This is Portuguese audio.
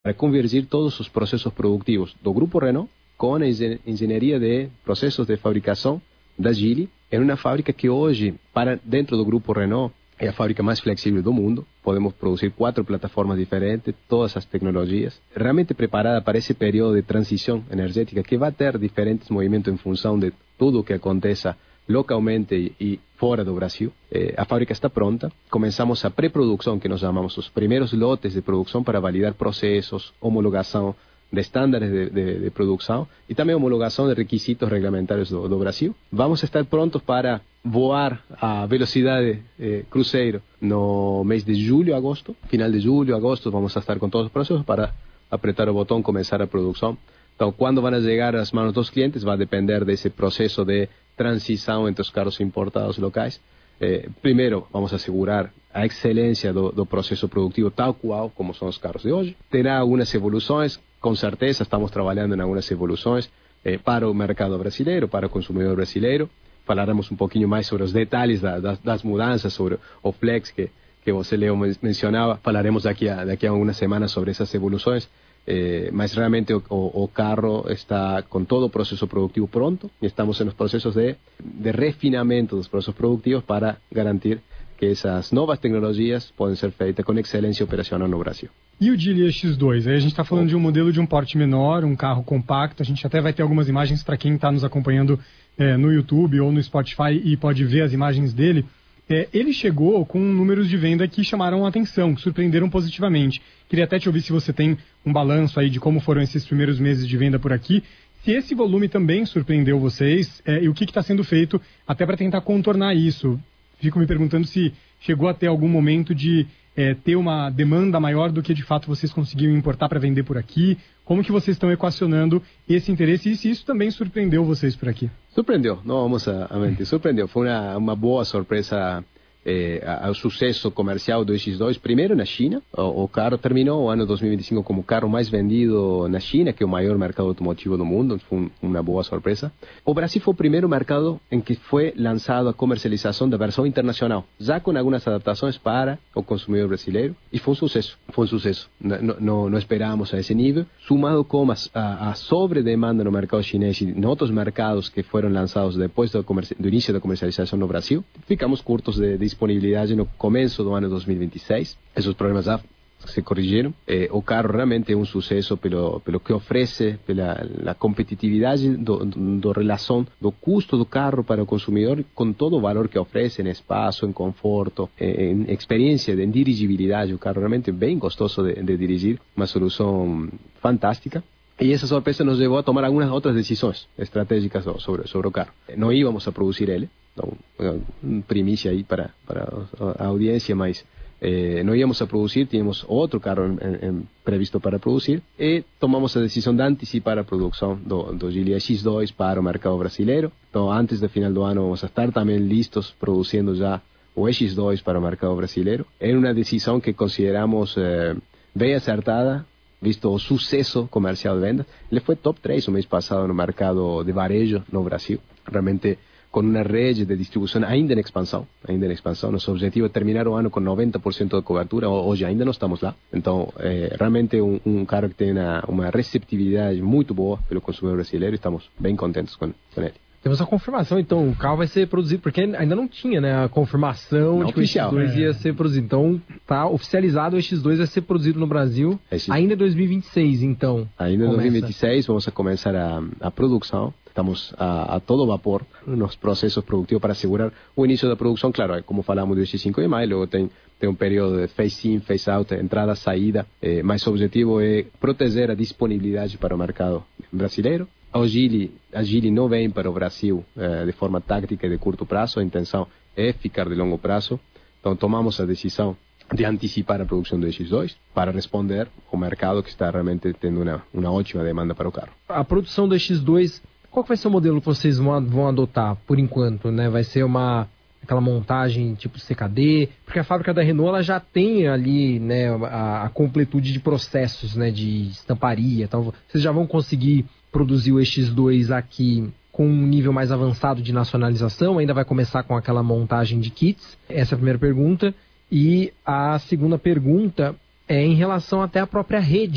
para convergir todos os processos produtivos do Grupo Renault com a engenharia de processos de fabricação da Geely, em uma fábrica que hoje, para dentro do Grupo Renault, é a fábrica mais flexível do mundo. Podemos produzir 4 plataformas diferentes, todas as tecnologias, realmente preparada para esse período de transição energética que vai ter diferentes movimentos em função de tudo o que aconteça localmente e fora do Brasil. A fábrica está pronta. Começamos a pré-produção, que nós chamamos os primeiros lotes de produção para validar processos, homologação de estándares de produção e também homologação de requisitos regulamentários do Brasil. Vamos estar prontos para voar a velocidade cruzeiro no mês de julho, agosto. Final de julho, agosto, vamos a estar com todos os processos para apertar o botão, começar a produção. Então, quando vão chegar às mãos dos clientes, vai depender desse processo de transição entre os carros importados locais. Primeiro, vamos assegurar a excelência do processo produtivo tal qual como são os carros de hoje. Terá algumas evoluções, com certeza estamos trabalhando em algumas evoluções para o mercado brasileiro, para o consumidor brasileiro. Falaremos um pouquinho mais sobre os detalhes das mudanças, sobre o Flex que você, Leo, mencionava. Falaremos daqui a algumas semanas sobre essas evoluções. Mas realmente o carro está com todo o processo produtivo pronto e estamos nos processos de refinamento dos processos produtivos para garantir que essas novas tecnologias podem ser feitas com excelência operacional no Brasil. E o Geely X2? Aí a gente está falando de um modelo de um porte menor, um carro compacto. A gente até vai ter algumas imagens para quem está nos acompanhando no YouTube ou no Spotify e pode ver as imagens dele. Ele chegou com números de venda que chamaram a atenção, que surpreenderam positivamente. Queria até te ouvir se você tem um balanço aí de como foram esses primeiros meses de venda por aqui, se esse volume também surpreendeu vocês e o que está sendo feito até para tentar contornar isso. Fico me perguntando se chegou a ter algum momento de ter uma demanda maior do que de fato vocês conseguiram importar para vender por aqui. Como que vocês estão equacionando esse interesse e se isso também surpreendeu vocês por aqui? Surpreendeu, não vamos a mentir, surpreendeu. Foi uma boa surpresa ao sucesso comercial do X2, primeiro na China. O carro terminou o ano 2025 como o carro mais vendido na China, que é o maior mercado automotivo do mundo. Foi uma boa surpresa. O Brasil foi o primeiro mercado em que foi lançado a comercialização da versão internacional, já com algumas adaptações para o consumidor brasileiro, e foi um sucesso. Não esperávamos a esse nível, sumado com a sobredemanda no mercado chinês e em outros mercados que foram lançados depois do início da comercialização no Brasil. Ficamos curtos de disponibilidade no começo do ano 2026. Esses problemas já se corrigiram. O carro realmente é um sucesso pelo que oferece, pela competitividade da relação do custo do carro para o consumidor com todo o valor que oferece em espaço, em conforto, em experiência, em dirigibilidade. O carro realmente é bem gostoso de dirigir, uma solução fantástica. E essa surpresa nos levou a tomar algumas outras decisões estratégicas sobre o carro. Não íamos a produzir ele, então, primícia aí para a audiência, mas não íamos a produzir, tínhamos outro carro previsto para produzir e tomamos a decisão de antecipar a produção do Geely X2 para o mercado brasileiro. Então, antes do final do ano, vamos a estar também listos produzindo já o X2 para o mercado brasileiro. É uma decisão que consideramos bem acertada, visto o sucesso comercial de vendas. Ele foi top 3 o mês passado no mercado de varejo no Brasil, realmente com uma rede de distribuição ainda em expansão. Nosso objetivo é terminar o ano com 90% de cobertura, hoje ainda não estamos lá. Então, realmente um carro que tem uma receptividade muito boa pelo consumidor brasileiro, e estamos bem contentes com ele. Temos a confirmação, então, o carro vai ser produzido, porque ainda não tinha, né, a confirmação de que o X2 ia ser produzido. Então, tá oficializado, o X2 vai ser produzido no Brasil ainda em 2026, então. Ainda em 2026 vamos a começar a produção. Estamos a todo vapor nos processos produtivos para assegurar o início da produção. Claro, como falamos do X5 e mais, logo tem um período de phase-in, phase-out, entrada, saída, mas o objetivo é proteger a disponibilidade para o mercado brasileiro. A Geely não vem para o Brasil de forma tática e de curto prazo, a intenção é ficar de longo prazo. Então tomamos a decisão de antecipar a produção do X2 para responder ao mercado que está realmente tendo uma ótima demanda para o carro. A produção do X2, qual que vai ser o modelo que vocês vão adotar por enquanto, né? Vai ser aquela montagem tipo CKD, porque a fábrica da Renault ela já tem ali, né, a completude de processos, né, de estamparia e tal. Vocês já vão conseguir produzir o X2 aqui com um nível mais avançado de nacionalização? Ainda vai começar com aquela montagem de kits? Essa é a primeira pergunta. E a segunda pergunta é em relação até à própria rede